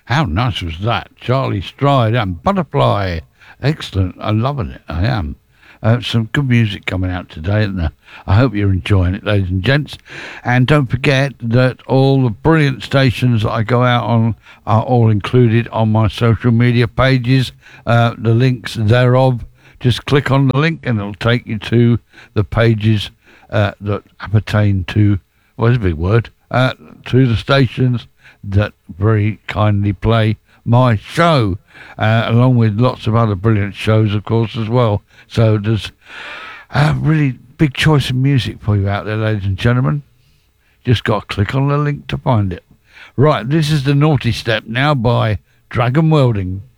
How nice was that? Charlie Stride and Butterfly. Excellent. I'm loving it. I am. Some good music coming out today, isn't there? I hope you're enjoying it, ladies and gents. And don't forget that all the brilliant stations that I go out on are all included on my social media pages. The links thereof. Just click on the link and it'll take you to the pages that appertain to, what's a big word, to the stations that very kindly play my show, along with lots of other brilliant shows, of course, as well. So there's a really big choice of music for you out there, ladies and gentlemen. Just got to click on the link to find it. Right, this is the Naughty Step now by Dragon Welding.